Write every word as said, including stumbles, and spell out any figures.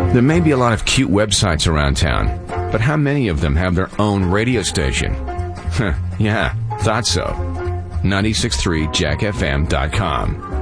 There may be a lot of cute websites around town, but how many of them have their own radio station? Yeah, thought so. ninety-six point three jack f m dot com.